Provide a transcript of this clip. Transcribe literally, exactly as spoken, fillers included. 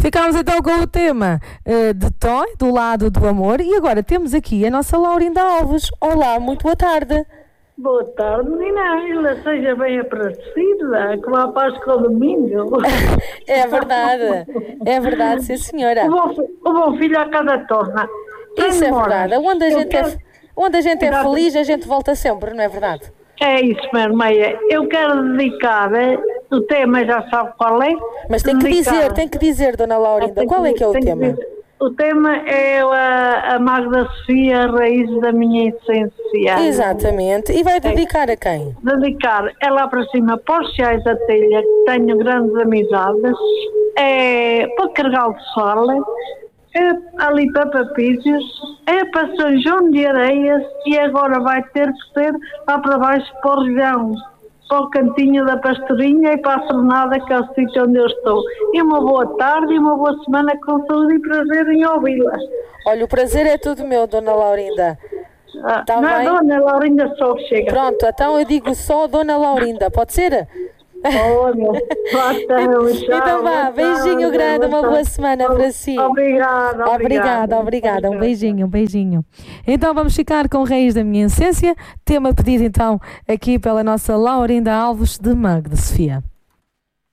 Ficámos então com o tema uh, de Toy, do lado do amor, e agora temos aqui a nossa Laurinda Alves. Olá, muito boa tarde. Boa tarde, menina. Seja bem aparecida, que vá à Páscoa ao domingo. É verdade, é verdade, sim senhora. O bom, o bom filho a cada torna. Isso é verdade. Onde a gente, quero... é, onde a gente é feliz, a gente volta sempre, não é verdade? É isso, minha irmã. Eu quero dedicar, o tema já sabe qual é. Mas tem que dedicar... dizer, tem que dizer, dona Laurinda, qual é que é o tema? O tema é a, a Magda Sofia, a raiz da minha essência. Exatamente. E vai dedicar é. a quem? Dedicar é lá para cima para os Ciais da Telha, que tenho grandes amizades, é para Carregal de Sol, é ali para Papícios, é para São João de Areias e agora vai ter que ser lá para baixo para o Região, para o cantinho da Pastorinha e para a Serenada, que é o sítio onde eu estou. E uma boa tarde e uma boa semana com saúde e prazer em ouvi-la. Olha, o prazer é tudo meu, dona Laurinda. Ah, tá não é dona Laurinda só que chega. Pronto, então eu digo só dona Laurinda, pode ser? Olha, então vá, beijinho grande, uma boa semana para si. Obrigada, obrigada. Obrigada, obrigada. Um beijinho, um beijinho. Então vamos ficar com Raiz da Minha Essência. Tema pedido então aqui pela nossa Laurinda Alves de Magda Sofia.